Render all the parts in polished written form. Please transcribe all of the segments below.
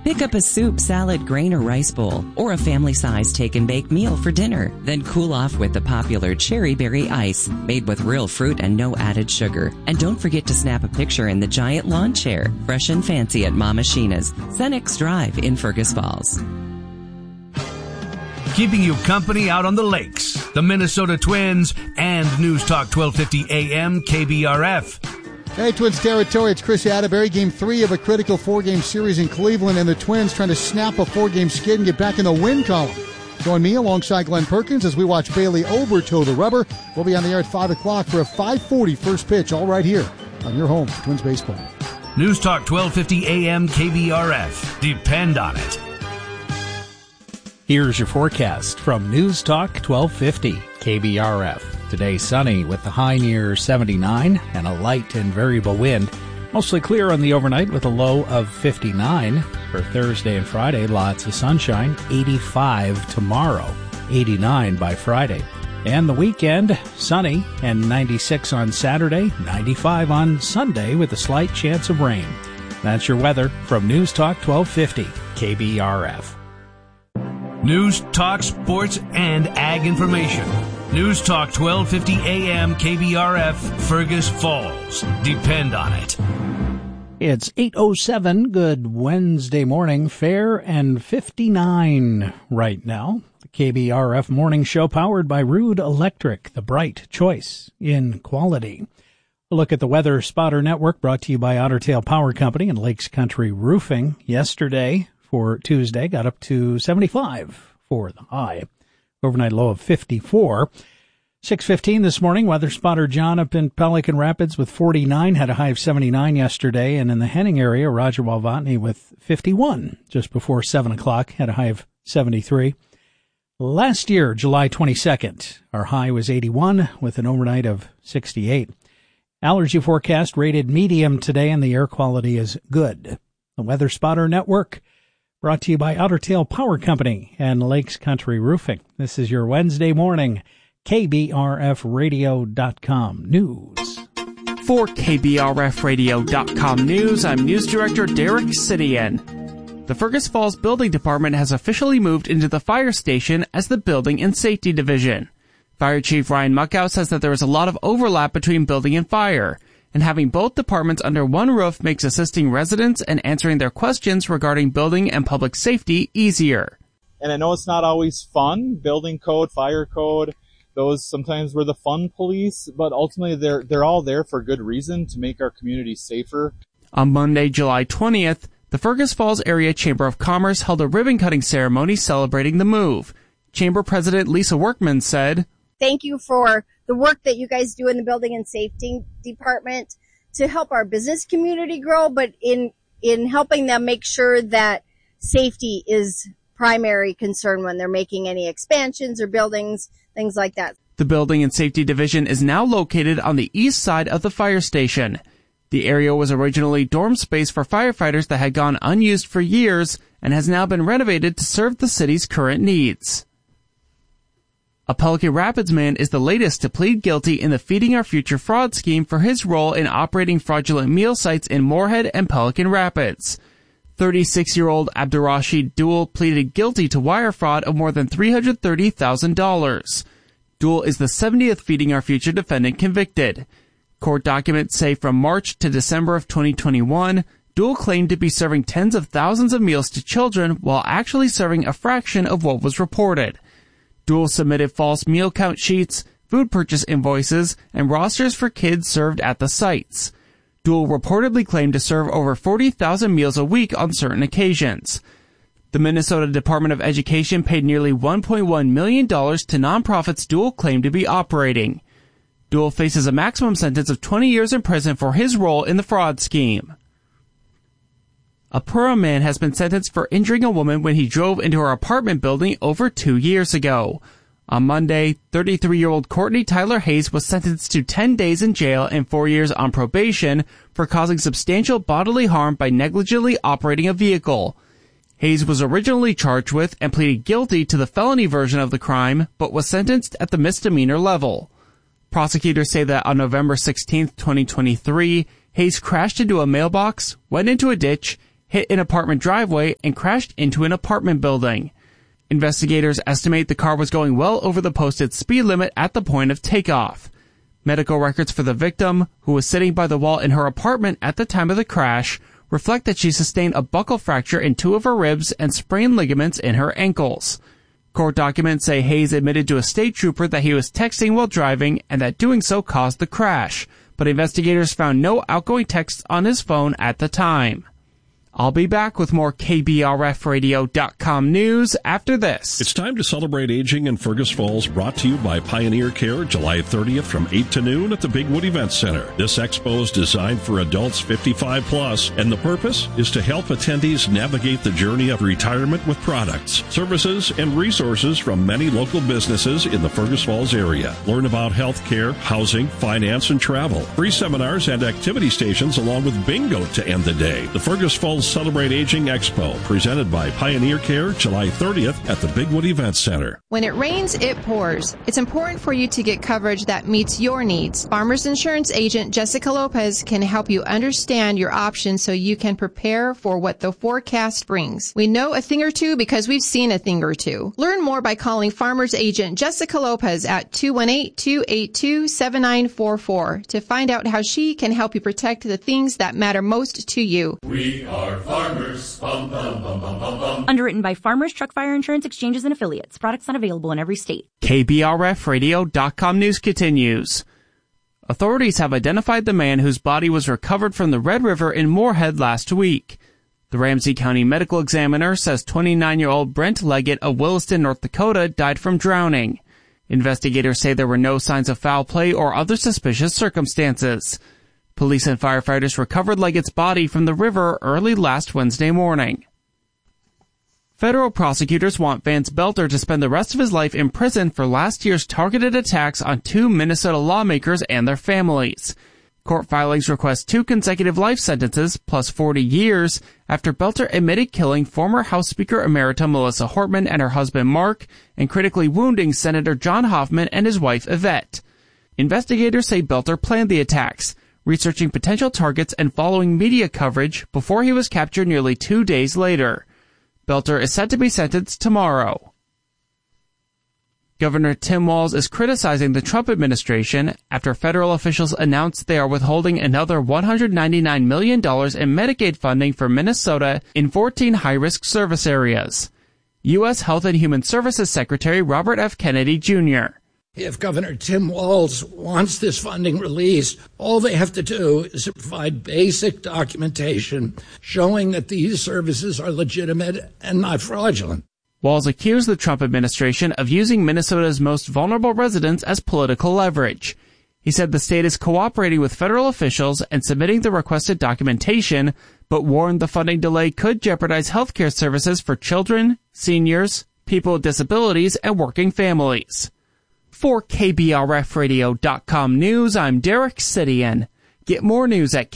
Pick up a soup, salad, grain, or rice bowl, or a family-size take-and-bake meal for dinner. Then cool off with the popular Cherry Berry Ice, made with real fruit and no added sugar. And don't forget to snap a picture in the giant lawn chair, fresh and fancy at Mama Sheena's, Senex Drive in Fergus Falls. Keeping you company out on the lakes, the Minnesota Twins, and News Talk 1250 AM KBRF. Hey, Twins territory, it's Chris Atterbury. Game 3 of a critical 4-game series in Cleveland, and the Twins trying to snap a 4-game skid and get back in the win column. Join me alongside Glenn Perkins as we watch Bailey Ober toe the rubber. We'll be on the air at 5 o'clock for a 5:40 first pitch, all right here on your home for Twins baseball. News Talk 1250 AM KBRF. Depend on it. Here's your forecast from News Talk 1250 KBRF. Today sunny with the high near 79 and a light and variable wind. Mostly clear on the overnight with a low of 59. For Thursday and Friday, lots of sunshine. 85 tomorrow, 89 by Friday. And the weekend, sunny and 96 on Saturday, 95 on Sunday with a slight chance of rain. That's your weather from News Talk 1250 KBRF. News, talk, sports, and ag information. News Talk 1250 AM KBRF, Fergus Falls. Depend on it. It's 8:07. Good Wednesday morning. Fair and 59 right now. The KBRF Morning Show powered by Rude Electric, the bright choice in quality. A look at the Weather Spotter Network brought to you by Otter Tail Power Company and Lakes Country Roofing. Yesterday, for Tuesday, got up to 75 for the high. Overnight low of 54. 6:15 this morning, Weather Spotter John up in Pelican Rapids with 49, had a high of 79 yesterday. And in the Henning area, Roger Walvatney with 51 just before 7 o'clock, had a high of 73. Last year, July 22nd, our high was 81 with an overnight of 68. Allergy forecast rated medium today, and the air quality is good. The Weather Spotter Network brought to you by Otter Tail Power Company and Lakes Country Roofing. This is your Wednesday morning KBRFradio.com news. For KBRFradio.com news, I'm News Director Derek Sidian. The Fergus Falls Building Department has officially moved into the fire station as the Building and Safety Division. Fire Chief Ryan Muckow says that there is a lot of overlap between building and fire, and having both departments under one roof makes assisting residents and answering their questions regarding building and public safety easier. And I know it's not always fun, building code, fire code, those sometimes we're the fun police, but ultimately they're all there for good reason, to make our community safer. On Monday, July 20th, the Fergus Falls Area Chamber of Commerce held a ribbon-cutting ceremony celebrating the move. Chamber President Lisa Workman said, "Thank you for the work that you guys do in the Building and Safety Department to help our business community grow, but in helping them make sure that safety is primary concern when they're making any expansions or buildings, things like that." The Building and Safety Division is now located on the east side of the fire station. The area was originally dorm space for firefighters that had gone unused for years and has now been renovated to serve the city's current needs. A Pelican Rapids man is the latest to plead guilty in the Feeding Our Future fraud scheme for his role in operating fraudulent meal sites in Moorhead and Pelican Rapids. 36-year-old Abdurrashid Dul pleaded guilty to wire fraud of more than $330,000. Dul is the 70th Feeding Our Future defendant convicted. Court documents say from March to December of 2021, Dul claimed to be serving tens of thousands of meals to children while actually serving a fraction of what was reported. Dul submitted false meal count sheets, food purchase invoices, and rosters for kids served at the sites. Dul reportedly claimed to serve over 40,000 meals a week on certain occasions. The Minnesota Department of Education paid nearly $1.1 million to nonprofits Dul claimed to be operating. Dul faces a maximum sentence of 20 years in prison for his role in the fraud scheme. A Purim man has been sentenced for injuring a woman when he drove into her apartment building over 2 years ago. On Monday, 33-year-old Courtney Tyler Hayes was sentenced to 10 days in jail and 4 years on probation for causing substantial bodily harm by negligently operating a vehicle. Hayes was originally charged with and pleaded guilty to the felony version of the crime, but was sentenced at the misdemeanor level. Prosecutors say that on November 16, 2023, Hayes crashed into a mailbox, went into a ditch, hit an apartment driveway, and crashed into an apartment building. Investigators estimate the car was going well over the posted speed limit at the point of takeoff. Medical records for the victim, who was sitting by the wall in her apartment at the time of the crash, reflect that she sustained a buckle fracture in 2 of her ribs and sprained ligaments in her ankles. Court documents say Hayes admitted to a state trooper that he was texting while driving and that doing so caused the crash, but investigators found no outgoing texts on his phone at the time. I'll be back with more KBRFradio.com news after this. It's time to celebrate aging in Fergus Falls, brought to you by Pioneer Care, July 30th from 8 to noon at the Bigwood Event Center. This expo is designed for adults 55 plus, and the purpose is to help attendees navigate the journey of retirement with products, services, and resources from many local businesses in the Fergus Falls area. Learn about health care, housing, finance, and travel. Free seminars and activity stations along with bingo to end the day. The Fergus Falls Celebrate Aging Expo, presented by Pioneer Care, July 30th at the Bigwood Event Center. When it rains, it pours. It's important for you to get coverage that meets your needs. Farmers Insurance agent Jessica Lopez can help you understand your options so you can prepare for what the forecast brings. We know a thing or two because we've seen a thing or two. Learn more by calling Farmers agent Jessica Lopez at 218-282-7944 to find out how she can help you protect the things that matter most to you. We are farmers. Bum, bum, bum, bum, bum, bum. Underwritten by Farmers Truck Fire Insurance Exchanges and Affiliates. Products not available in every state. KBRFradio.com news continues. Authorities have identified the man whose body was recovered from the Red River in Moorhead last week. The Ramsey County Medical Examiner says 29-year-old Brent Leggett of Williston, North Dakota, died from drowning. Investigators say there were no signs of foul play or other suspicious circumstances. Police and firefighters recovered Leggett's body from the river early last Wednesday morning. Federal prosecutors want Vance Belter to spend the rest of his life in prison for last year's targeted attacks on 2 Minnesota lawmakers and their families. Court filings request 2 consecutive life sentences plus 40 years after Belter admitted killing former House Speaker Emerita Melissa Hortman and her husband Mark and critically wounding Senator John Hoffman and his wife Yvette. Investigators say Belter planned the attacks, researching potential targets and following media coverage before he was captured nearly 2 days later. Belter is set to be sentenced tomorrow. Governor Tim Walz is criticizing the Trump administration after federal officials announced they are withholding another $199 million in Medicaid funding for Minnesota in 14 high-risk service areas. U.S. Health and Human Services Secretary Robert F. Kennedy, Jr. If Governor Tim Walz wants this funding released, all they have to do is provide basic documentation showing that these services are legitimate and not fraudulent. Walz accused the Trump administration of using Minnesota's most vulnerable residents as political leverage. He said the state is cooperating with federal officials and submitting the requested documentation, but warned the funding delay could jeopardize health care services for children, seniors, people with disabilities, and working families. For KBRFradio.com News, I'm Derek Sidian. Get more news at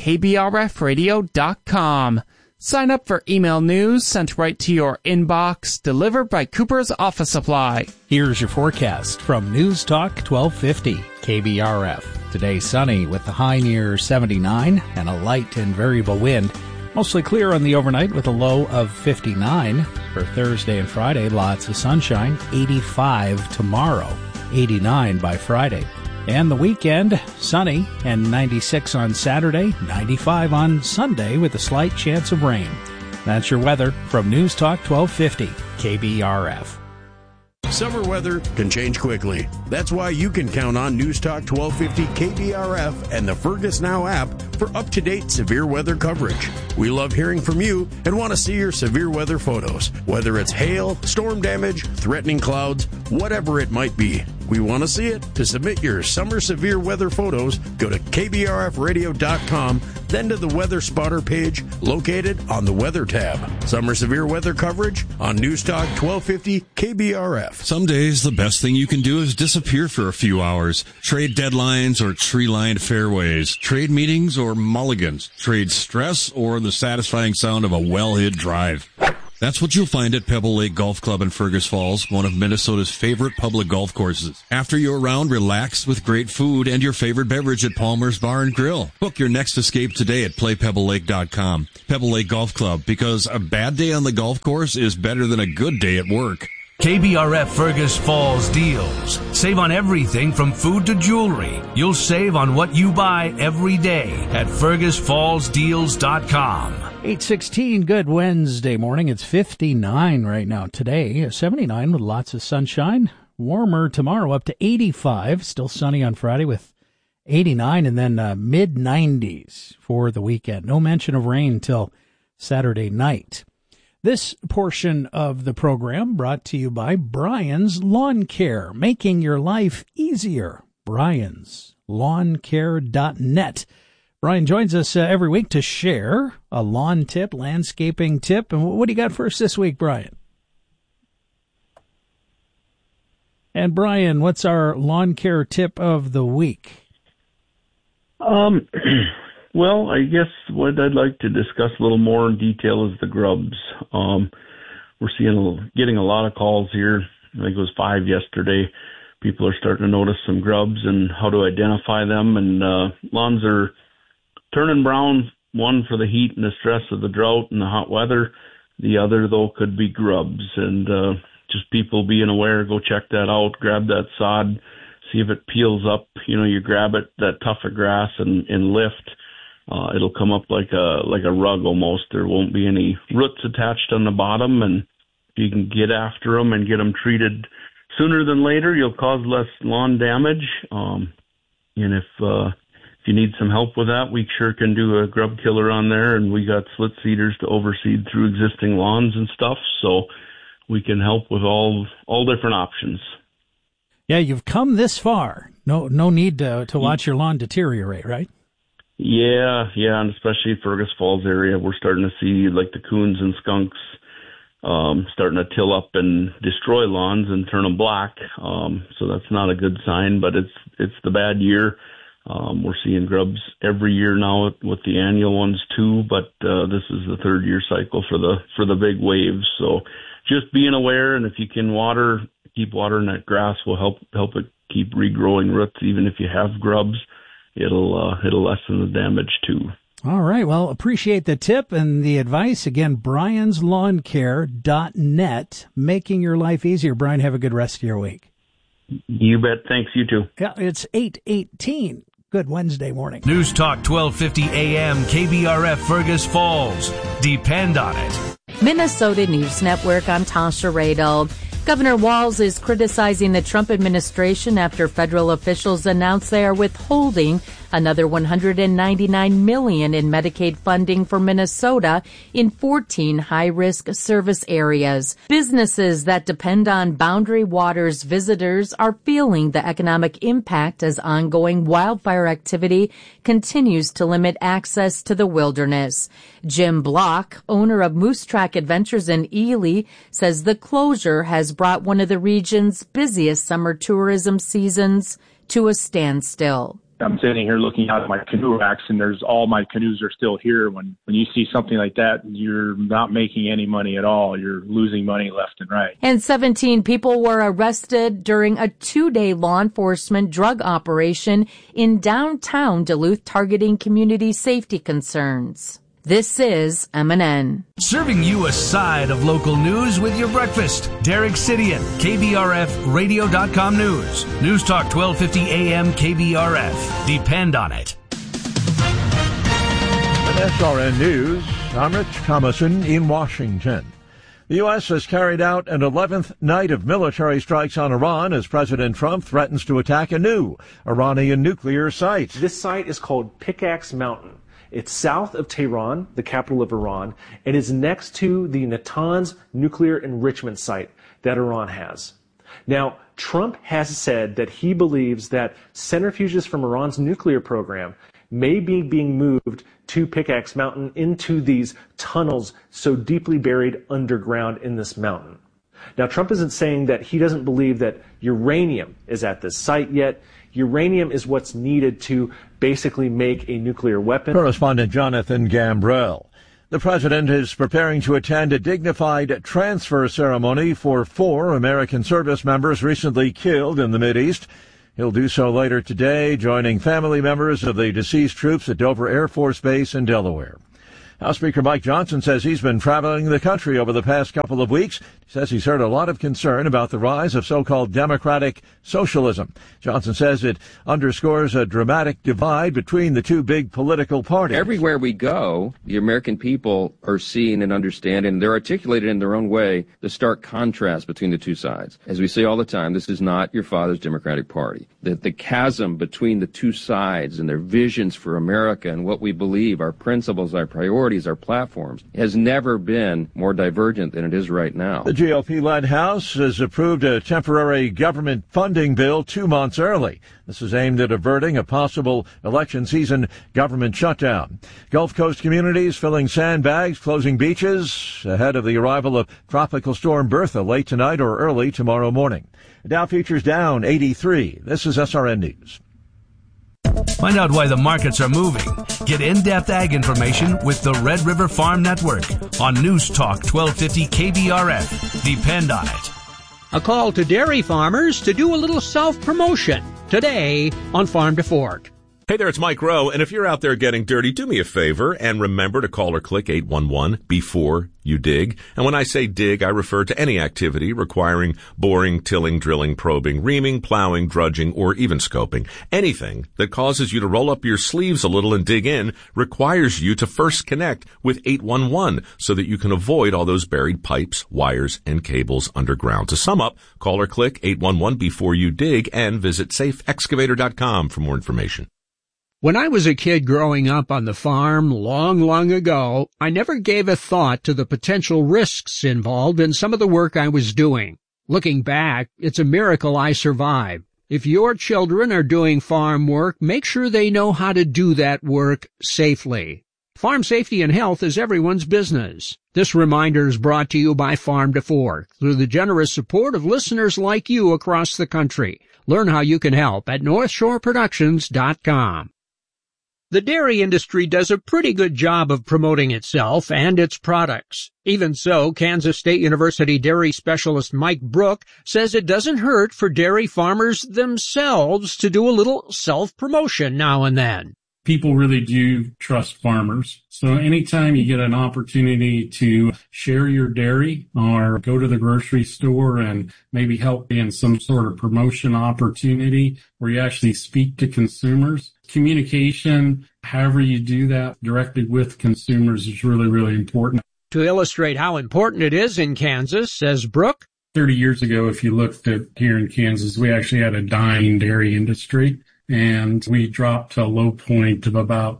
KBRFradio.com. Sign up for email news sent right to your inbox, delivered by Cooper's Office Supply. Here's your forecast from News Talk 1250 KBRF. Today sunny with the high near 79 and a light and variable wind. Mostly clear on the overnight with a low of 59. For Thursday and Friday, lots of sunshine, 85 tomorrow. 89 by Friday. And the weekend, sunny and 96 on Saturday, 95 on Sunday with a slight chance of rain. That's your weather from News Talk 1250 KBRF. Summer weather can change quickly. That's why you can count on News Talk 1250 KBRF and the Fergus Now app for up-to-date severe weather coverage. We love hearing from you and want to see your severe weather photos, whether it's hail, storm damage, threatening clouds, whatever it might be. We want to see it. To submit your summer severe weather photos, go to kbrfradio.com, then to the Weather Spotter page located on the Weather tab. Summer severe weather coverage on News Talk 1250 KBRF. Some days, the best thing you can do is disappear for a few hours. Trade deadlines or tree-lined fairways. Trade meetings or mulligans. Trade stress or the satisfying sound of a well-hit drive. That's what you'll find at Pebble Lake Golf Club in Fergus Falls, one of Minnesota's favorite public golf courses. After you're around, relax with great food and your favorite beverage at Palmer's Bar and Grill. Book your next escape today at playpebblelake.com. Pebble Lake Golf Club, because a bad day on the golf course is better than a good day at work. KBRF Fergus Falls deals. Save on everything from food to jewelry. You'll save on what you buy every day at FergusFallsDeals.com. 8:16, good Wednesday morning. It's 59 right now today, 79 with lots of sunshine. Warmer tomorrow up to 85, still sunny on Friday with 89, and then mid-90s for the weekend. No mention of rain till Saturday night. This portion of the program brought to you by Brian's Lawn Care, making your life easier. Brian'sLawnCare.net. Brian joins us every week to share a lawn tip, landscaping tip. And what do you got for us this week, Brian? And Brian, what's our lawn care tip of the week? Well, I guess what I'd like to discuss a little more in detail is the grubs. We're getting a lot of calls here. I think it was 5 yesterday. People are starting to notice some grubs and how to identify them. And lawns are turning brown, one for the heat and the stress of the drought and the hot weather. The other, though, could be grubs. And just people being aware, go check that out, grab that sod, see if it peels up. You know, you grab it, that tuft of grass, and lift. It'll come up like a rug almost. There won't be any roots attached on the bottom, and you can get after them and get them treated sooner than later. You'll cause less lawn damage. And if you need some help with that, we sure can do a grub killer on there, and we got slit seeders to overseed through existing lawns and stuff, so we can help with all different options. Yeah, you've come this far. No need to watch your lawn deteriorate, right? Yeah, and especially Fergus Falls area, we're starting to see like the coons and skunks starting to till up and destroy lawns and turn them black. So that's not a good sign, but it's the bad year. We're seeing grubs every year now with the annual ones too, but this is the third year cycle for the big waves. So just being aware, and if you can keep watering that grass will help it keep regrowing roots, even if you have grubs. It'll lessen the damage too. All right. Well, appreciate the tip and the advice. Again, Brian'sLawnCare.net, making your life easier. Brian, have a good rest of your week. You bet. Thanks. You too. Yeah, it's 8:18. Good Wednesday morning. News Talk 1250 AM, KBRF Fergus Falls. Depend on it. Minnesota News Network, I'm Tasha Radel. Governor Walz is criticizing the Trump administration after federal officials announced they are withholding another $199 million in Medicaid funding for Minnesota in 14 high-risk service areas. Businesses that depend on Boundary Waters visitors are feeling the economic impact as ongoing wildfire activity continues to limit access to the wilderness. Jim Block, owner of Moose Track Adventures in Ely, says the closure has brought one of the region's busiest summer tourism seasons to a standstill. I'm sitting here looking out at my canoe racks, and all my canoes are still here. When you see something like that, you're not making any money at all. You're losing money left and right. And 17 people were arrested during a 2-day law enforcement drug operation in downtown Duluth targeting community safety concerns. This is MNN. Serving you a side of local news with your breakfast. Derek Sidian, KBRFradio.com News. News Talk 1250 AM KBRF. Depend on it. At SRN News, I'm Rich Thomason in Washington. The U.S. has carried out an 11th night of military strikes on Iran as President Trump threatens to attack a new Iranian nuclear site. This site is called Pickaxe Mountain. It's south of Tehran, the capital of Iran, and is next to the Natanz nuclear enrichment site that Iran has. Now, Trump has said that he believes that centrifuges from Iran's nuclear program may be being moved to Pickaxe Mountain into these tunnels so deeply buried underground in this mountain. Now, Trump isn't saying that he doesn't believe that uranium is at this site yet. Uranium is what's needed to basically make a nuclear weapon. Correspondent Jonathan Gambrell. The president is preparing to attend a dignified transfer ceremony for 4 American service members recently killed in the Mideast. He'll do so later today, joining family members of the deceased troops at Dover Air Force Base in Delaware. House Speaker Mike Johnson says he's been traveling the country over the past couple of weeks. He says he's heard a lot of concern about the rise of so-called democratic socialism. Johnson says it underscores a dramatic divide between the two big political parties. Everywhere we go, the American people are seeing and understanding, and they're articulated in their own way, the stark contrast between the two sides. As we say all the time, this is not your father's Democratic Party. The chasm between the two sides and their visions for America and what we believe, our principles, our priorities, our platforms, has never been more divergent than it is right now. The GOP-led House has approved a temporary government funding bill 2 months early. This is aimed at averting a possible election season government shutdown. Gulf Coast communities filling sandbags, closing beaches ahead of the arrival of Tropical Storm Bertha late tonight or early tomorrow morning. Dow futures down 83. This is SRN News. Find out why the markets are moving. Get in-depth ag information with the Red River Farm Network on News Talk 1250 KBRF. Depend on it. A call to dairy farmers to do a little self-promotion today on Farm to Fork. Hey there, it's Mike Rowe, and if you're out there getting dirty, do me a favor and remember to call or click 811 before you dig. And when I say dig, I refer to any activity requiring boring, tilling, drilling, probing, reaming, plowing, drudging, or even scoping. Anything that causes you to roll up your sleeves a little and dig in requires you to first connect with 811 so that you can avoid all those buried pipes, wires, and cables underground. To sum up, call or click 811 before you dig and visit safeexcavator.com for more information. When I was a kid growing up on the farm long ago, I never gave a thought to the potential risks involved in some of the work I was doing. Looking back, it's a miracle I survived. If your children are doing farm work, make sure they know how to do that work safely. Farm safety and health is everyone's business. This reminder is brought to you by Farm to Fork through the generous support of listeners like you across the country. Learn how you can help at NorthshoreProductions.com. The dairy industry does a pretty good job of promoting itself and its products. Even so, Kansas State University dairy specialist Mike Brook says it doesn't hurt for dairy farmers themselves to do a little self-promotion now and then. People really do trust farmers. So anytime you get an opportunity to share your dairy or go to the grocery store and maybe help in some sort of promotion opportunity where you actually speak to consumers, communication, however you do that directly with consumers is really, really important. To illustrate how important it is in Kansas, says Brook, 30 years ago, if you looked at here in Kansas, we actually had a dying dairy industry. And we dropped to a low point of about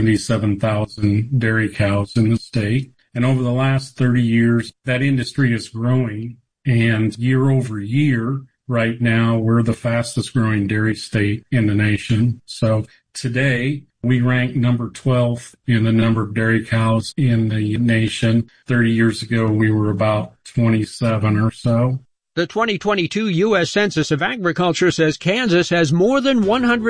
77,000 dairy cows in the state. And over the last 30 years, that industry is growing. And year over year, right now, we're the fastest growing dairy state in the nation. So today, we rank number 12 in the number of dairy cows in the nation. 30 years ago, we were about 27 or so. The 2022 U.S. Census of Agriculture says Kansas has more than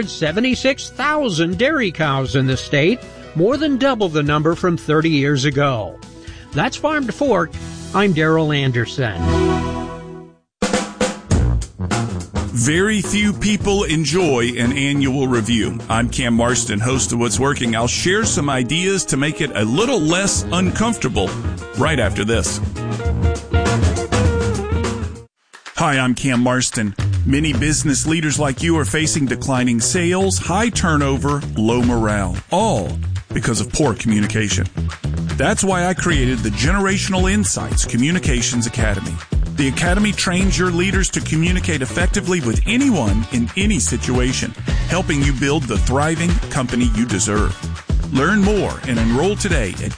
176,000 dairy cows in the state, more than double the number from 30 years ago. That's Farm to Fork. I'm Darrell Anderson. Very few people enjoy an annual review. I'm Cam Marston, host of What's Working. I'll share some ideas to make it a little less uncomfortable right after this. Hi, I'm Cam Marston. Many business leaders like you are facing declining sales, high turnover, low morale, all because of poor communication. That's why I created the Generational Insights Communications Academy. The Academy trains your leaders to communicate effectively with anyone in any situation, helping you build the thriving company you deserve. Learn more and enroll today at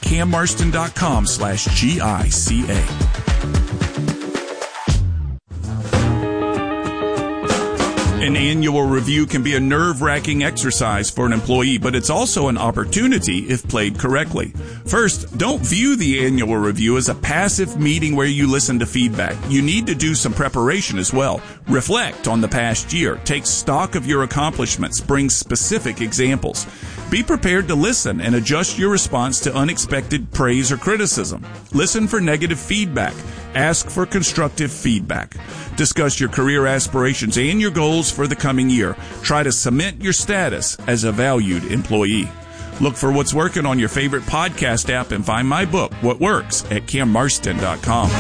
cammarston.com/GICA. An annual review can be a nerve-wracking exercise for an employee, but it's also an opportunity if played correctly. First, don't view the annual review as a passive meeting where you listen to feedback. You need to do some preparation as well. Reflect on the past year. Take stock of your accomplishments. Bring specific examples. Be prepared to listen and adjust your response to unexpected praise or criticism. Listen for negative feedback. Ask for constructive feedback. Discuss your career aspirations and your goals for the coming year. Try to cement your status as a valued employee. Look for what's working on your favorite podcast app and find my book, What Works, at CamMarston.com.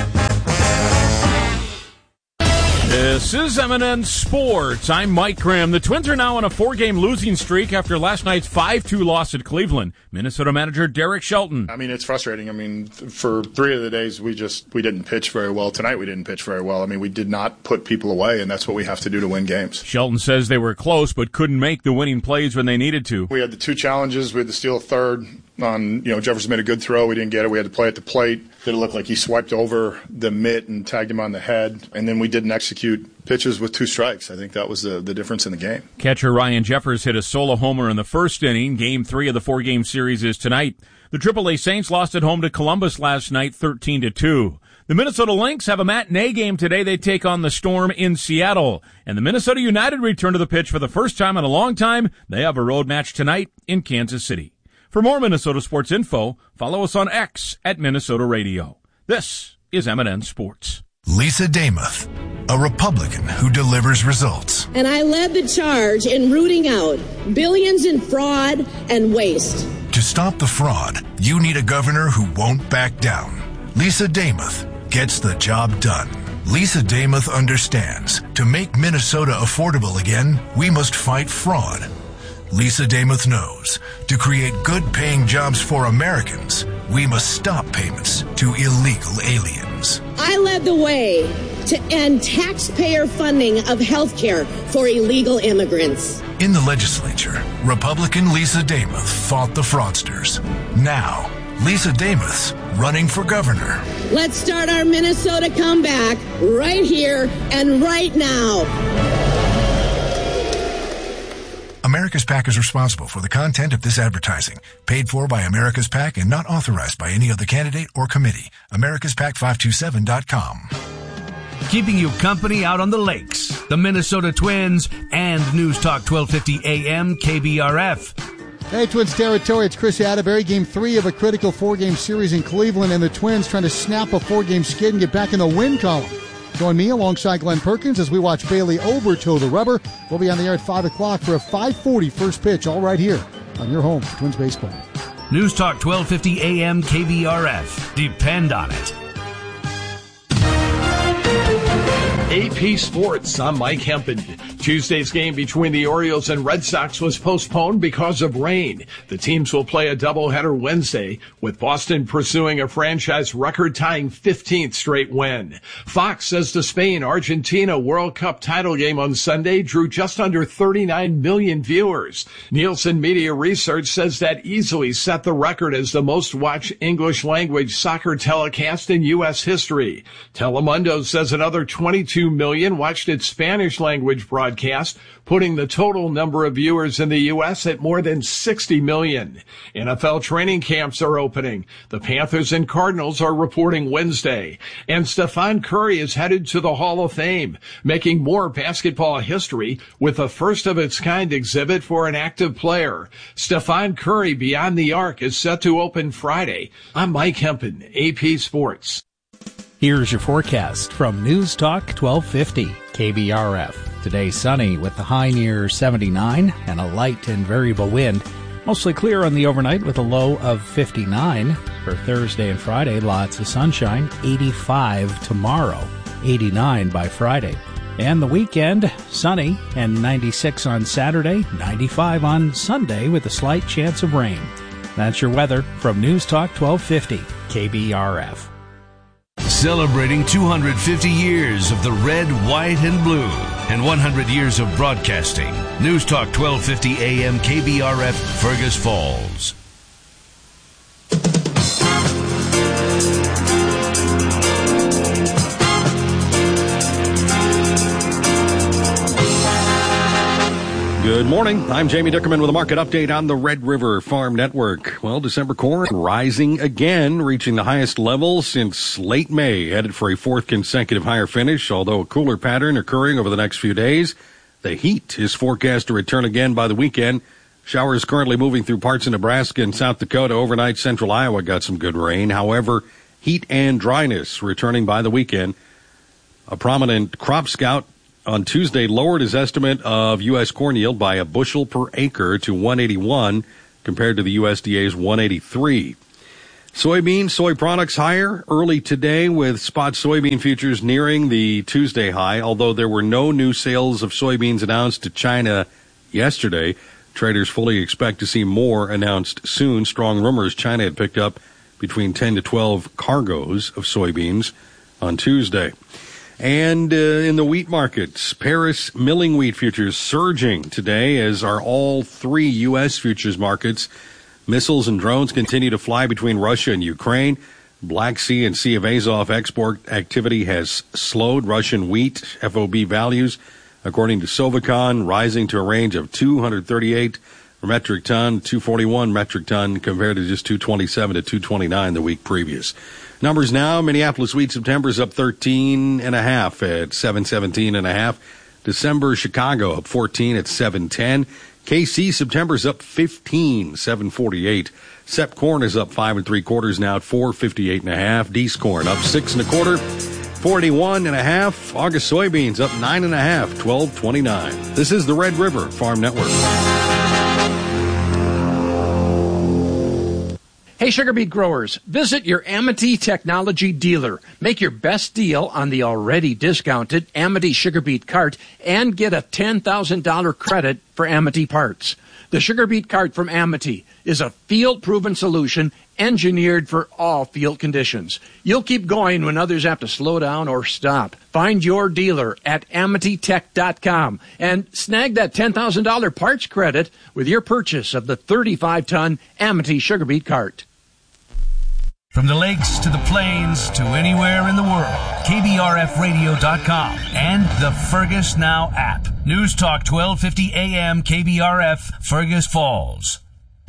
This is M&N Sports. I'm Mike Graham. The Twins are now on a 4-game losing streak after last night's 5-2 loss at Cleveland. Minnesota manager Derek Shelton. I mean, it's frustrating. I mean, for 3 of the days, we didn't pitch very well. Tonight, we didn't pitch very well. I mean, we did not put people away, and that's what we have to do to win games. Shelton says they were close but couldn't make the winning plays when they needed to. We had the 2 challenges. We had to steal a third. Jefferson made a good throw. We didn't get it. We had to play at the plate. Did it look like he swiped over the mitt and tagged him on the head? And then we didn't execute pitches with 2 strikes. I think that was the difference in the game. Catcher Ryan Jeffers hit a solo homer in the first inning. Game 3 of the 4-game series is tonight. The AAA Saints lost at home to Columbus last night, 13-2. The Minnesota Lynx have a matinee game today. They take on the Storm in Seattle. And the Minnesota United return to the pitch for the first time in a long time. They have a road match tonight in Kansas City. For more Minnesota sports info, follow us on X at Minnesota Radio. This is M&N Sports. Lisa Damuth, a Republican who delivers results. And I led the charge in rooting out billions in fraud and waste. To stop the fraud, you need a governor who won't back down. Lisa Damuth gets the job done. Lisa Damuth understands to make Minnesota affordable again, we must fight fraud. Lisa Damuth knows to create good-paying jobs for Americans, we must stop payments to illegal aliens. I led the way to end taxpayer funding of health care for illegal immigrants. In the legislature, Republican Lisa Damuth fought the fraudsters. Now, Lisa Damuth's running for governor. Let's start our Minnesota comeback right here and right now. America's PAC is responsible for the content of this advertising, paid for by America's PAC and not authorized by any other candidate or committee. AmericasPAC527.com. Keeping you company out on the lakes, the Minnesota Twins, and News Talk 1250 AM KBRF. Hey, Twins territory, it's Chris Atterbury. Game 3 of a critical 4-game series in Cleveland, and the Twins trying to snap a 4-game skid and get back in the win column. Join me alongside Glenn Perkins as we watch Bailey Overtow the rubber. We'll be on the air at 5 o'clock for a 5:40 first pitch, all right here on your home for Twins baseball. News Talk 1250 AM KBRF. Depend on it. AP Sports, I'm Mike Hempen. Tuesday's game between the Orioles and Red Sox was postponed because of rain. The teams will play a doubleheader Wednesday, with Boston pursuing a franchise record-tying 15th straight win. Fox says the Spain-Argentina World Cup title game on Sunday drew just under 39 million viewers. Nielsen Media Research says that easily set the record as the most-watched English-language soccer telecast in U.S. history. Telemundo says another 22 million watched its Spanish-language broadcast, putting the total number of viewers in the U.S. at more than 60 million. NFL training camps are opening. The Panthers and Cardinals are reporting Wednesday. And Stephen Curry is headed to the Hall of Fame, making more basketball history with a first-of-its-kind exhibit for an active player. Stephen Curry Beyond the Arc is set to open Friday. I'm Mike Hempen, AP Sports. Here's your forecast from News Talk 1250 KBRF. Today sunny with the high near 79 and a light and variable wind. Mostly clear on the overnight with a low of 59. For Thursday and Friday, lots of sunshine. 85 tomorrow, 89 by Friday. And the weekend, sunny and 96 on Saturday, 95 on Sunday with a slight chance of rain. That's your weather from News Talk 1250 KBRF. Celebrating 250 years of the red, white, and blue and 100 years of broadcasting. News Talk 1250 AM KBRF, Fergus Falls. Morning, I'm Jamie Dickerman with a market update on the Red River Farm Network. Well, December corn rising again, reaching the highest level since late May, headed for a fourth consecutive higher finish, although a cooler pattern occurring over the next few days. The heat is forecast to return again by the weekend. Showers currently moving through parts of Nebraska and South Dakota. Overnight, central Iowa got some good rain. However, heat and dryness returning by the weekend. A prominent crop scout on Tuesday lowered his estimate of U.S. corn yield by a bushel per acre to 181 compared to the USDA's 183. Soybeans, soy products higher early today with spot soybean futures nearing the Tuesday high, although there were no new sales of soybeans announced to China yesterday. Traders fully expect to see more announced soon. Strong rumors China had picked up between 10 to 12 cargoes of soybeans on Tuesday. And in the wheat markets, Paris milling wheat futures surging today, as are all three U.S. futures markets. Missiles and drones continue to fly between Russia and Ukraine. Black Sea and Sea of Azov export activity has slowed. Russian wheat FOB values, according to Sovicon, rising to a range of 238 metric ton, 241 metric ton, compared to just 227 to 229 the week previous. Numbers now, Minneapolis wheat September's up 13.5 at 717.5. December, Chicago up 14 at 710. KC September's up 15, 748. Sep corn is up 5 3/4 now at 458.5. Dees corn up 6 1/4, 41.5. August soybeans up 9.5, 12.29. This is the Red River Farm Network. Hey, sugar beet growers, visit your Amity Technology dealer. Make your best deal on the already discounted Amity sugar beet cart and get a $10,000 credit for Amity parts. The sugar beet cart from Amity is a field-proven solution engineered for all field conditions. You'll keep going when others have to slow down or stop. Find your dealer at AmityTech.com and snag that $10,000 parts credit with your purchase of the 35-ton Amity sugar beet cart. From the lakes to the plains to anywhere in the world, KBRFradio.com and the Fergus Now app. News Talk 1250 AM KBRF, Fergus Falls.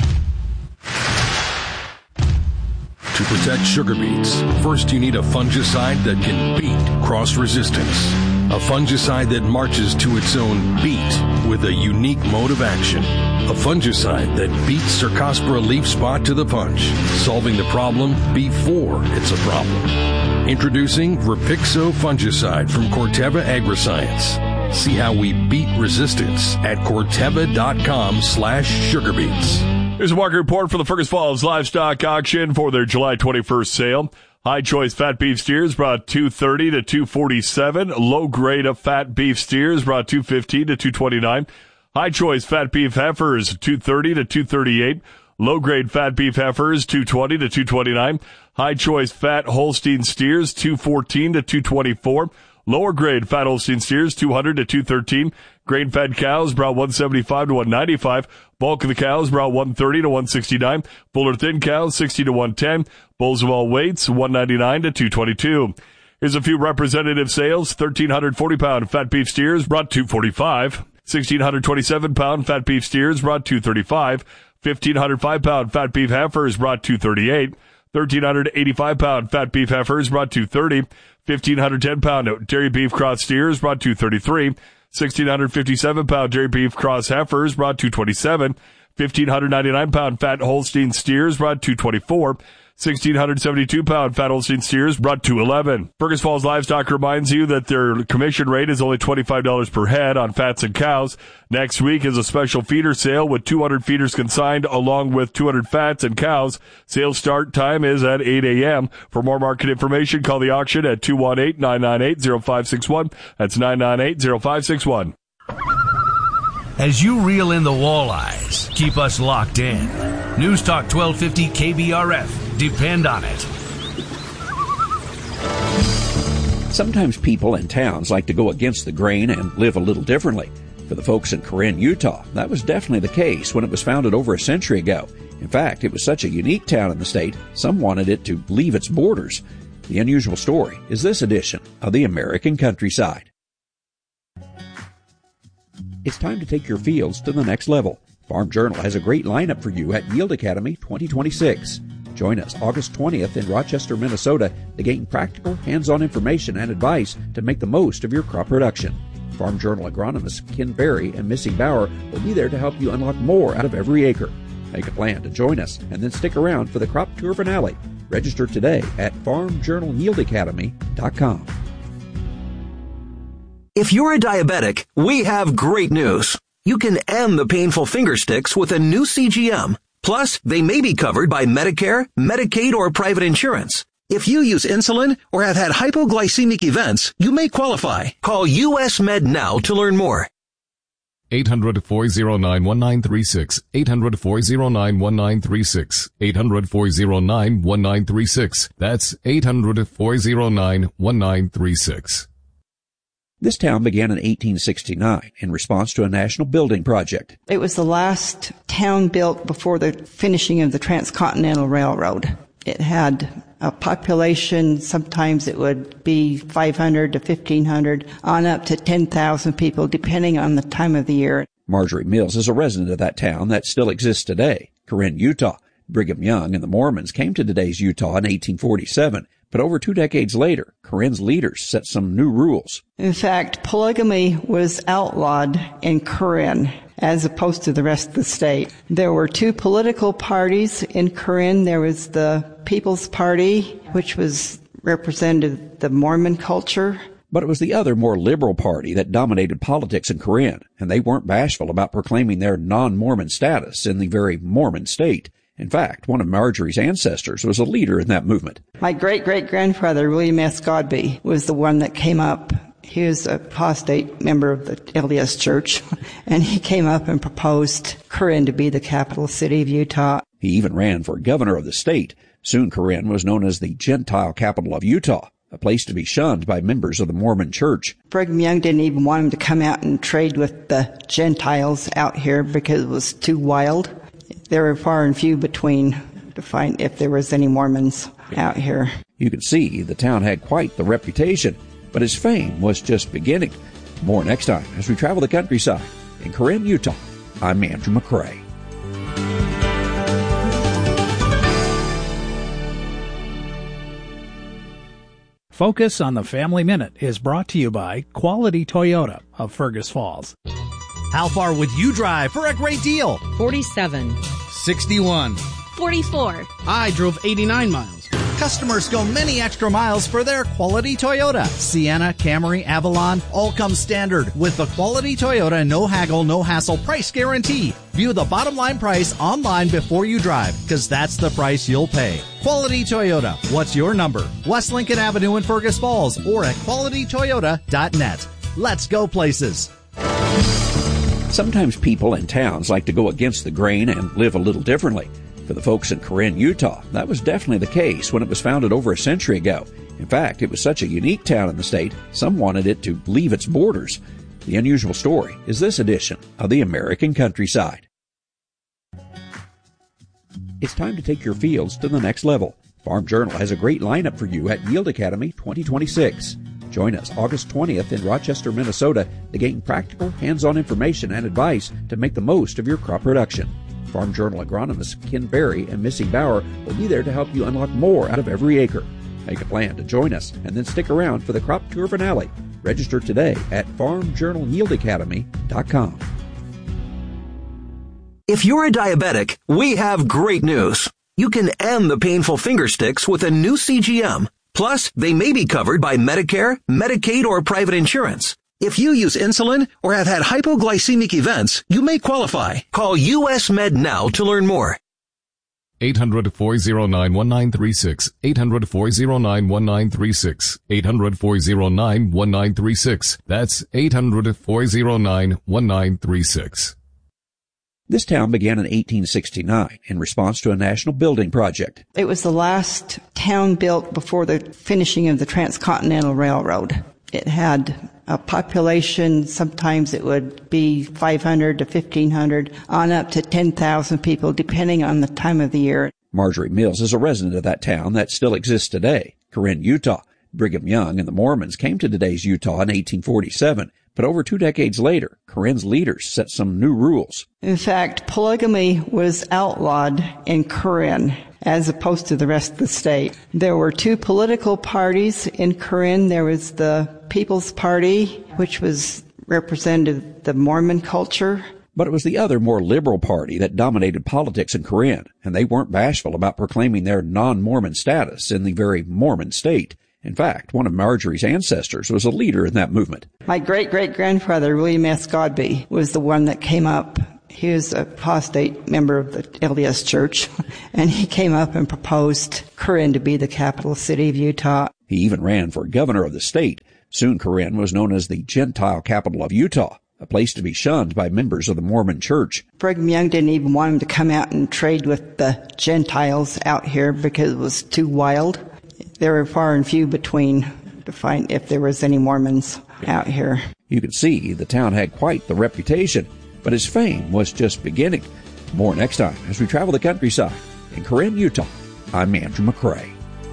To protect sugar beets, first you need a fungicide that can beat cross resistance. A fungicide that marches to its own beat with a unique mode of action. A fungicide that beats Cercospora leaf spot to the punch, solving the problem before it's a problem. Introducing Repixo fungicide from Corteva Agriscience. See how we beat resistance at Corteva.com/sugarbeets. Here's a market report for the Fergus Falls Livestock Auction for their July 21st sale. High choice fat beef steers brought $230 to $247. Low grade of fat beef steers brought $215 to $229. High choice fat beef heifers $230 to $238. Low grade fat beef heifers $220 to $229. High choice fat Holstein steers $214 to $224. Lower grade fat Holstein steers $200 to $213. Grain fed cows brought $175 to $195. Bulk of the cows brought $130 to $169. Fuller thin cows $60 to $110. Bulls of all weights $199 to $222. Here's a few representative sales. 1,340 pound fat beef steers brought $245. 1,627 pound fat beef steers brought $235. 1,505 pound fat beef heifers brought $238. 1,385 pound fat beef heifers brought $230. 1,510 pound dairy beef cross steers brought $233. 1,657 pound dairy beef cross heifers brought $227. 1,599 pound fat Holstein steers brought $224. 1,672 pound fat Holstein steers brought $211. Fergus Falls Livestock reminds you that their commission rate is only $25 per head on fats and cows. Next week is a special feeder sale with 200 feeders consigned along with 200 fats and cows. Sales start time is at 8 a.m. For more market information, call the auction at 218-998-0561. That's 998-0561. As you reel in the walleyes, keep us locked in. News Talk 1250 KBRF. Depend on it. Sometimes people in towns like to go against the grain and live a little differently. For the folks in Corinne, Utah, that was definitely the case when it was founded over a century ago. In fact, it was such a unique town in the state, some wanted it to leave its borders. The unusual story is this edition of the American Countryside. It's time to take your fields to the next level. Farm Journal has a great lineup for you at Yield Academy 2026. Join us August 20th in Rochester, Minnesota to gain practical, hands-on information and advice to make the most of your crop production. Farm Journal agronomists Ken Berry and Missy Bauer will be there to help you unlock more out of every acre. Make a plan to join us and then stick around for the crop tour finale. Register today at farmjournalyieldacademy.com. If you're a diabetic, we have great news. You can end the painful finger sticks with a new CGM. Plus, they may be covered by Medicare, Medicaid, or private insurance. If you use insulin or have had hypoglycemic events, you may qualify. Call US Med now to learn more. 800-409-1936. 800-409-1936. 800-409-1936. That's 800-409-1936. This town began in 1869 in response to a national building project. It was the last town built before the finishing of the Transcontinental Railroad. It had a population, sometimes it would be 500 to 1,500, on up to 10,000 people, depending on the time of the year. Marjorie Mills is a resident of that town that still exists today, Corinne, Utah. Brigham Young and the Mormons came to today's Utah in 1847. But over 2 decades later, Corinne's leaders set some new rules. In fact, polygamy was outlawed in Corinne as opposed to the rest of the state. There were 2 political parties in Corinne. There was the People's Party, which represented the Mormon culture. But it was the other, more liberal party that dominated politics in Corinne, and they weren't bashful about proclaiming their non-Mormon status in the very Mormon state. In fact, one of Marjorie's ancestors was a leader in that movement. My great-great-grandfather, William S. Godbey, was the one that came up. He was a apostate member of the LDS Church, and he came up and proposed Corinne to be the capital city of Utah. He even ran for governor of the state. Soon Corinne was known as the Gentile capital of Utah, a place to be shunned by members of the Mormon Church. Brigham Young didn't even want him to come out and trade with the Gentiles out here because it was too wild. There were far and few between to find if there was any Mormons out here. You can see the town had quite the reputation, but its fame was just beginning. More next time as we travel the countryside. In Corinne, Utah, I'm Andrew McCrae. Focus on the Family Minute is brought to you by Quality Toyota of Fergus Falls. How far would you drive for a great deal? 47. 61. 44. I drove 89 miles. Customers go many extra miles for their quality Toyota. Sienna, Camry, Avalon, all come standard with the quality Toyota no haggle, no hassle price guarantee. View the bottom line price online before you drive, because that's the price you'll pay. Quality Toyota. What's your number? West Lincoln Avenue in Fergus Falls or at qualitytoyota.net. Let's go places. Sometimes people in towns like to go against the grain and live a little differently. For the folks in Corinne, Utah, that was definitely the case when it was founded over a century ago. In fact, it was such a unique town in the state, some wanted it to leave its borders. The unusual story is this edition of the American Countryside. It's time to take your fields to the next level. Farm Journal has a great lineup for you at Yield Academy 2026. Join us August 20th in Rochester, Minnesota to gain practical, hands-on information and advice to make the most of your crop production. Farm Journal agronomists Ken Berry and Missy Bauer will be there to help you unlock more out of every acre. Make a plan to join us and then stick around for the crop tour finale. Register today at farmjournalyieldacademy.com. If you're a diabetic, we have great news. You can end the painful finger sticks with a new CGM. Plus, they may be covered by Medicare, Medicaid, or private insurance. If you use insulin or have had hypoglycemic events, you may qualify. Call US Med now to learn more. 800-409-1936. 800-409-1936. 800-409-1936. That's 800-409-1936. This town began in 1869 in response to a national building project. It was the last town built before the finishing of the Transcontinental Railroad. It had a population, sometimes it would be 500 to 1,500, on up to 10,000 people, depending on the time of the year. Marjorie Mills is a resident of that town that still exists today, Corinne, Utah. Brigham Young and the Mormons came to today's Utah in 1847, but over 2 decades later, Corinne's leaders set some new rules. In fact, polygamy was outlawed in Corinne as opposed to the rest of the state. There were 2 political parties in Corinne. There was the People's Party, which represented the Mormon culture. But it was the other, more liberal party that dominated politics in Corinne, and they weren't bashful about proclaiming their non-Mormon status in the very Mormon state. In fact, one of Marjorie's ancestors was a leader in that movement. My great-great-grandfather, William S. Godbey, was the one that came up. He was a apostate member of the LDS Church, and he came up and proposed Corinne to be the capital city of Utah. He even ran for governor of the state. Soon Corinne was known as the Gentile capital of Utah, a place to be shunned by members of the Mormon Church. Brigham Young didn't even want him to come out and trade with the Gentiles out here because it was too wild. There were far and few between to find if there was any Mormons out here. You could see the town had quite the reputation, but his fame was just beginning. More next time as we travel the countryside. In Corinne, Utah, I'm Andrew McCrae.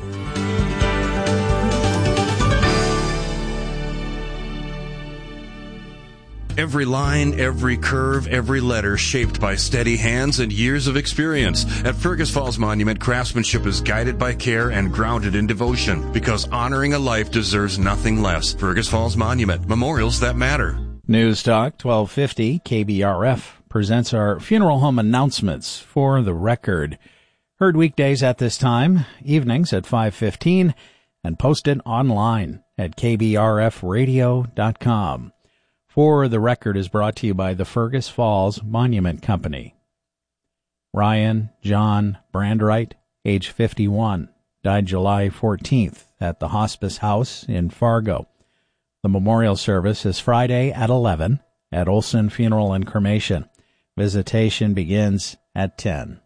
Every line, every curve, every letter shaped by steady hands and years of experience. At Fergus Falls Monument, craftsmanship is guided by care and grounded in devotion, because honoring a life deserves nothing less. Fergus Falls Monument, memorials that matter. News Talk 1250 KBRF presents our funeral home announcements for the record. Heard weekdays at this time, evenings at 5:15, and posted online at kbrfradio.com. For the Record is brought to you by the Fergus Falls Monument Company. Ryan John Brandwright, age 51, died July 14th at the Hospice House in Fargo. The memorial service is Friday at 11 at Olson Funeral and Cremation. Visitation begins at 10.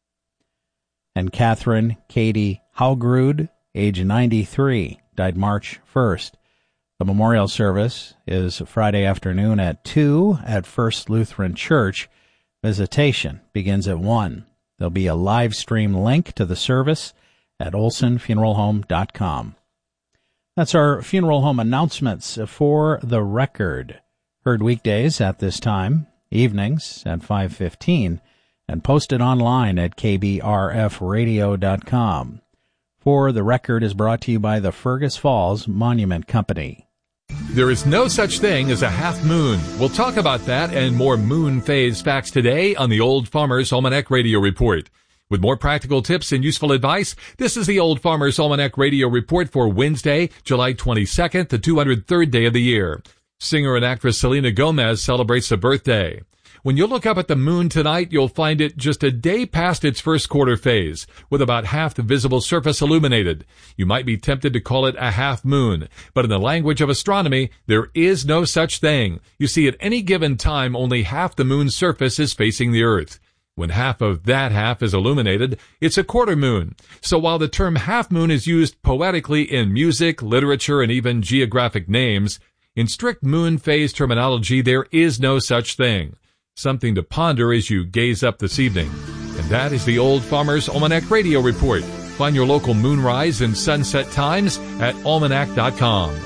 And Catherine Katie Haugrud, age 93, died March 1st. The memorial service is Friday afternoon at 2 at First Lutheran Church. Visitation begins at 1. There'll be a live stream link to the service at olsonfuneralhome.com. That's our funeral home announcements for the record. Heard weekdays at this time, evenings at 5:15, and posted online at kbrfradio.com. For the Record is brought to you by the Fergus Falls Monument Company. There is no such thing as a half moon. We'll talk about that and more moon phase facts today on the Old Farmer's Almanac Radio Report. With more practical tips and useful advice, this is the Old Farmer's Almanac Radio Report for Wednesday, July 22nd, the 203rd day of the year. Singer and actress Selena Gomez celebrates a birthday. When you look up at the moon tonight, you'll find it just a day past its first quarter phase, with about half the visible surface illuminated. You might be tempted to call it a half moon, but in the language of astronomy, there is no such thing. You see, at any given time, only half the moon's surface is facing the Earth. When half of that half is illuminated, it's a quarter moon. So while the term half moon is used poetically in music, literature, and even geographic names, in strict moon phase terminology, there is no such thing. Something to ponder as you gaze up this evening. And that is the Old Farmer's Almanac Radio Report. Find your local moonrise and sunset times at almanac.com.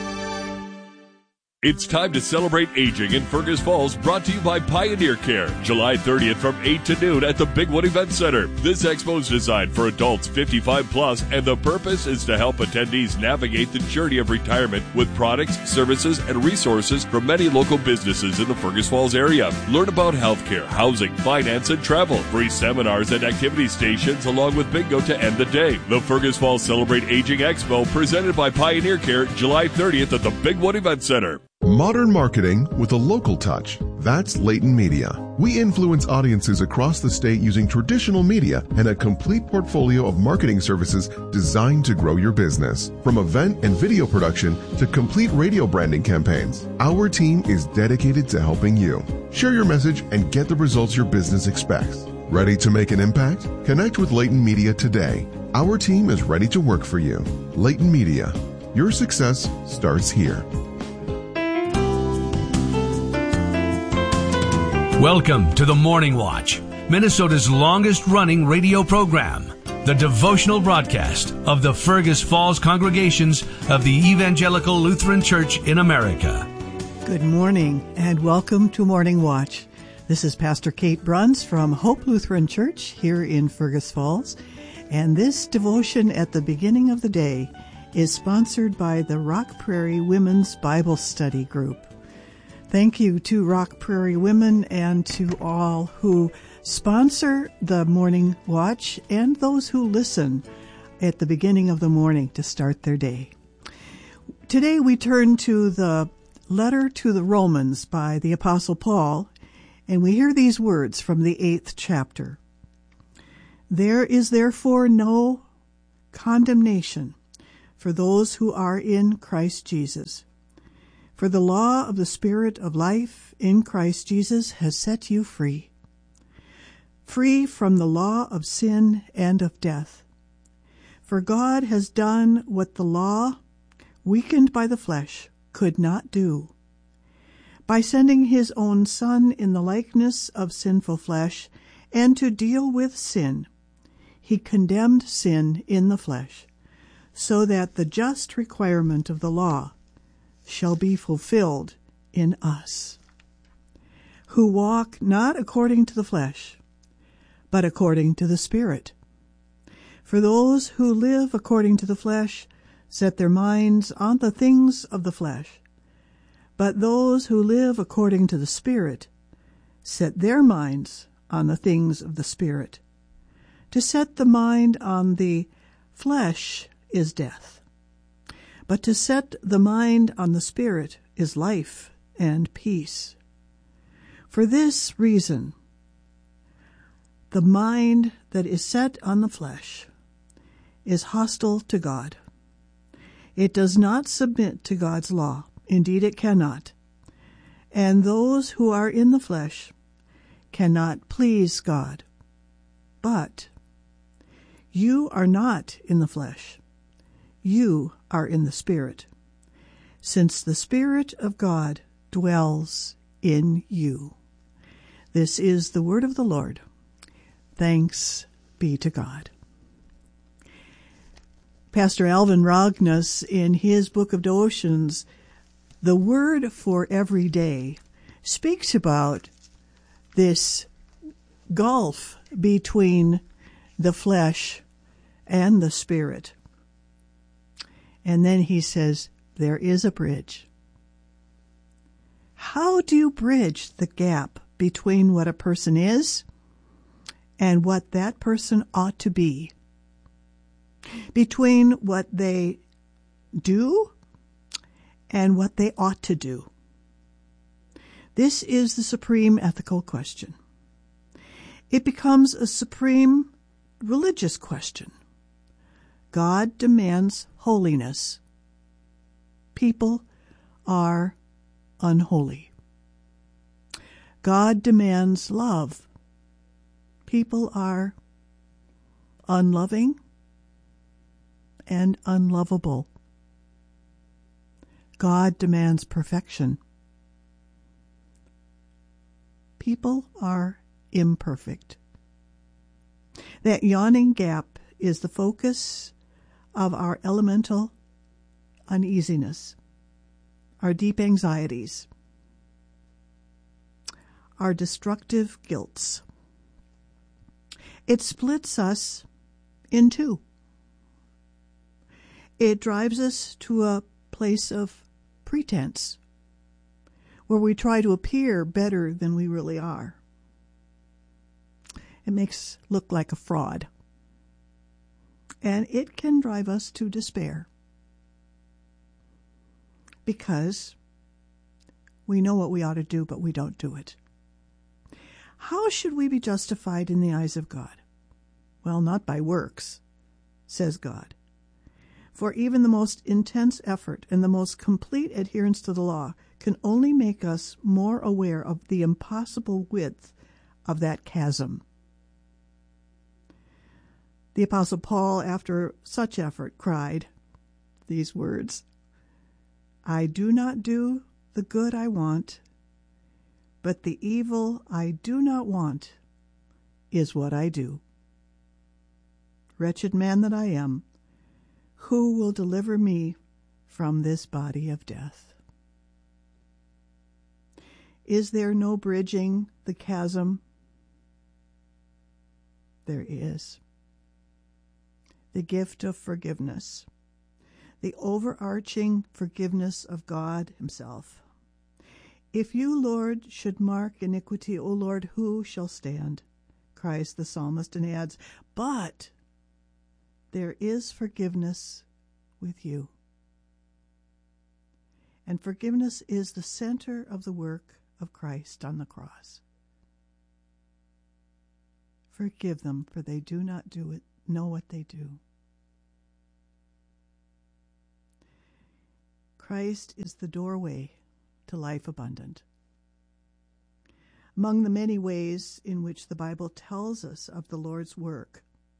It's time to celebrate aging in Fergus Falls, brought to you by Pioneer Care. July 30th from 8 to noon at the Bigwood Event Center. This expo is designed for adults 55 plus, and the purpose is to help attendees navigate the journey of retirement with products, services, and resources from many local businesses in the Fergus Falls area. Learn about healthcare, housing, finance, and travel. Free seminars and activity stations along with bingo to end the day. The Fergus Falls Celebrate Aging Expo, presented by Pioneer Care, July 30th at the Bigwood Event Center. Modern marketing with a local touch. That's Leighton Media. We influence audiences across the state using traditional media and a complete portfolio of marketing services designed to grow your business. From event and video production to complete radio branding campaigns, our team is dedicated to helping you. Share your message and get the results your business expects. Ready to make an impact? Connect with Leighton Media today. Our team is ready to work for you. Leighton Media. Your success starts here. Welcome to the Morning Watch, Minnesota's longest-running radio program. the devotional broadcast of the Fergus Falls congregations of the Evangelical Lutheran Church in America. Good morning and welcome to Morning Watch. This is Pastor Kate Bruns from Hope Lutheran Church here in Fergus Falls, and this devotion at the beginning of the day is sponsored by the Rock Prairie Women's Bible Study Group. Thank you to Rock Prairie Women and to all who sponsor the Morning Watch and those who listen at the beginning of the morning to start their day. Today we turn to the letter to the Romans by the Apostle Paul, and we hear these words from the 8th chapter. There is therefore no condemnation for those who are in Christ Jesus. For the law of the Spirit of life in Christ Jesus has set you free. Free from the law of sin and of death. For God has done what the law, weakened by the flesh, could not do. By sending his own Son in the likeness of sinful flesh, and to deal with sin, he condemned sin in the flesh, so that the just requirement of the law shall be fulfilled in us, who walk not according to the flesh, but according to the Spirit. For those who live according to the flesh set their minds on the things of the flesh, but those who live according to the Spirit set their minds on the things of the Spirit. To set the mind on the flesh is death, but to set the mind on the Spirit is life and peace. For this reason, the mind that is set on the flesh is hostile to God. It does not submit to God's law. Indeed, it cannot. And those who are in the flesh cannot please God. But you are not in the flesh. You are in the Spirit, since the Spirit of God dwells in you. This is the word of the Lord. Thanks be to God. Pastor Alvin Rognus, in his book of devotions, The Word for Every Day, speaks about this gulf between the flesh and the Spirit. And then he says, there is a bridge. How do you bridge the gap between what a person is and what that person ought to be? Between what they do and what they ought to do? This is the supreme ethical question. It becomes a supreme religious question. God demands holiness. People are unholy. God demands love. People are unloving and unlovable. God demands perfection. People are imperfect. That yawning gap is the focus of our elemental uneasiness, our deep anxieties, our destructive guilts. It splits us in two. It drives us to a place of pretense, where we try to appear better than we really are. It makes us look like a fraud. And it can drive us to despair, because we know what we ought to do, but we don't do it. How should we be justified in the eyes of God? Well, not by works, says God. For even the most intense effort and the most complete adherence to the law can only make us more aware of the impossible width of that chasm. The Apostle Paul, after such effort, cried these words, I do not do the good I want, but the evil I do not want is what I do. Wretched man that I am, who will deliver me from this body of death? Is there no bridging the chasm? There is. The gift of forgiveness, the overarching forgiveness of God himself. If you, Lord, should mark iniquity, O Lord, who shall stand? Cries the psalmist, and adds, but there is forgiveness with you. And forgiveness is the center of the work of Christ on the cross. Forgive them, for they do not know what they do. Christ is the doorway to life abundant. Among the many ways in which the Bible tells us of the Lord's work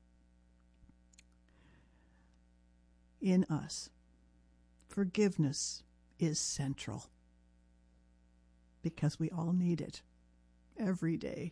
in us, forgiveness is central, because we all need it every day.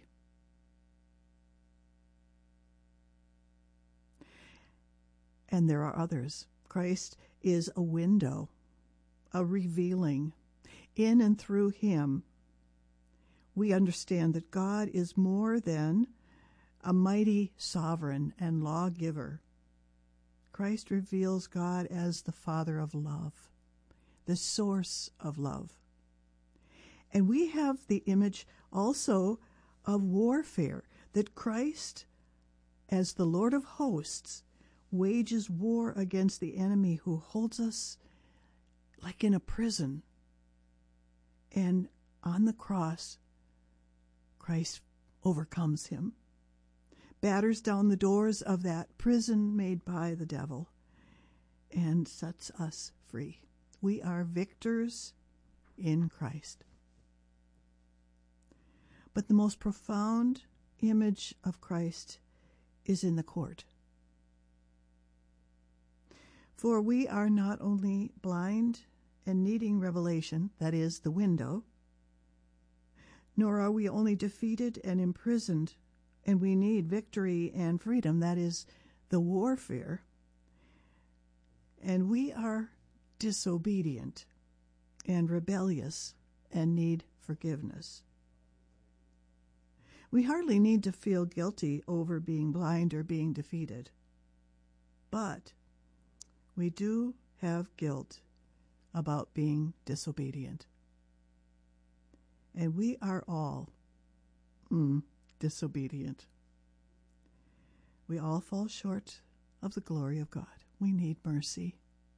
And there are others. Christ is a window, a revealing. In and through him, we understand that God is more than a mighty sovereign and lawgiver. Christ reveals God as the Father of love, the source of love. And we have the image also of warfare, that Christ, as the Lord of hosts, wages war against the enemy who holds us like in a prison. And on the cross, Christ overcomes him, batters down the doors of that prison made by the devil, and sets us free. We are victors in Christ. But the most profound image of Christ is in the court. For we are not only blind and needing revelation, that is, the window, nor are we only defeated and imprisoned, and we need victory and freedom, that is, the warfare, and we are disobedient and rebellious and need forgiveness. We hardly need to feel guilty over being blind or being defeated, but we do have guilt about being disobedient. And we are all disobedient. We all fall short of the glory of God. We need mercy.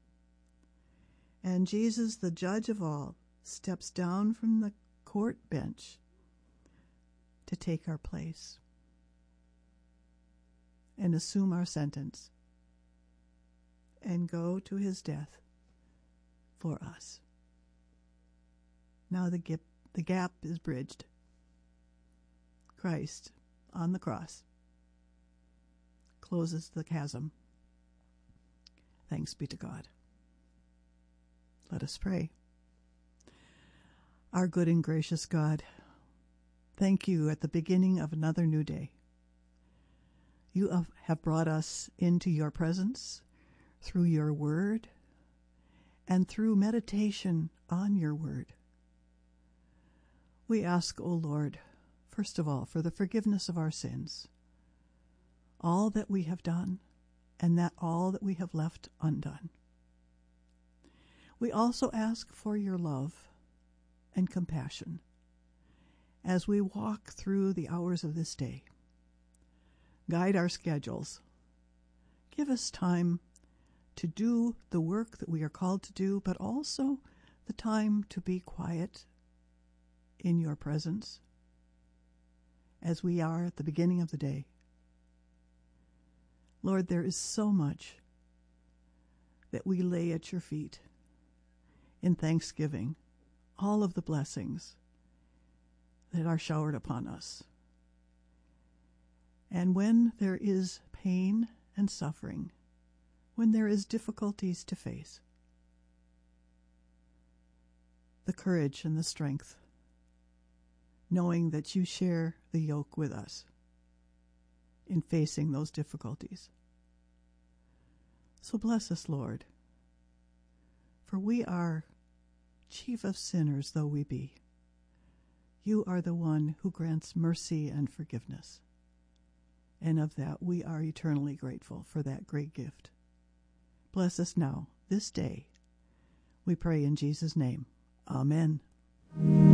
And Jesus, the judge of all, steps down from the court bench to take our place and assume our sentence and go to his death for us. Now the gap is bridged. Christ on the cross closes the chasm. Thanks be to God. Let us pray. Our good and gracious God, thank you at the beginning of another new day. You have brought us into your presence through your word and through meditation on your word. We ask, O Lord, first of all, for the forgiveness of our sins, all that we have done and that all that we have left undone. We also ask for your love and compassion as we walk through the hours of this day. Guide our schedules. Give us time to do the work that we are called to do, but also the time to be quiet in your presence as we are at the beginning of the day. Lord, there is so much that we lay at your feet in thanksgiving, all of the blessings that are showered upon us. And when there is pain and suffering, when there is difficulties to face, the courage and the strength, knowing that you share the yoke with us in facing those difficulties. So bless us, Lord, for we are chief of sinners though we be. You are the one who grants mercy and forgiveness, and of that we are eternally grateful for that great gift. Bless us now, this day. We pray in Jesus' name. Amen.